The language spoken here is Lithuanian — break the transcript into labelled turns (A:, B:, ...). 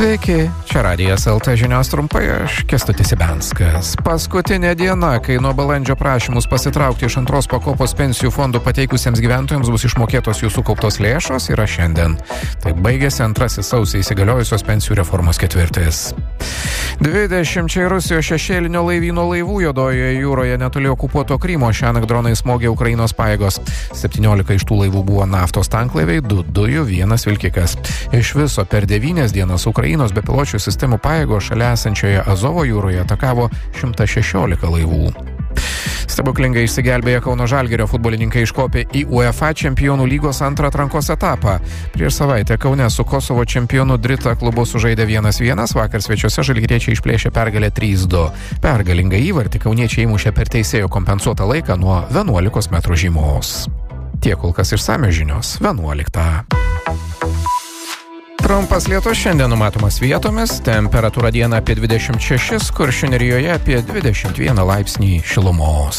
A: Sveiki, čia Radijas LT žinios trumpai, aš Kęstutis Ibenskas. Paskutinė diena, kai nuo balandžio prašymus pasitraukti iš antros pakopos pensijų fondų pateikusiems gyventojams bus išmokėtos jų sukauptos lėšos, yra šiandien. Taip baigėsi antrasis sausį įsigaliojusios pensijų reformos ketvirtis. 20 Rusijos šešėlinio laivyno laivų Juodojoje jūroje netoli okupuoto Krymo šiąnakt dronai smogė Ukrainos pajėgos. 17 iš tų laivų buvo naftos tanklaiviai, 2 dujų, 1 vilkikas. Iš viso per 9 dienas Ukrainos bepiločių sistemų pajėgos šalia esančioje Azovo jūroje atakavo 116 laivų. Stebuklingai išsigelbėję Kauno Žalgirio futbolininkai iškopė į UEFA čempionų lygos antrą atrankos etapą. Prieš savaitę Kaune su Kosovo čempionu Drita klubu sužaidė 1-1, vakar svečiuose žalgiriečiai išplėšė pergalę 3-2. Pergalingą įvartį kauniečiai įmušė per teisėjo kompensuotą laiką nuo 11 metrų žymos. Tiek kol kas išsamios žinios 11. Trumpas lietus šiandien numatomas vietomis, temperatūra dieną apie 26, Kuršių nerijoje apie 21 laipsnį šilumos.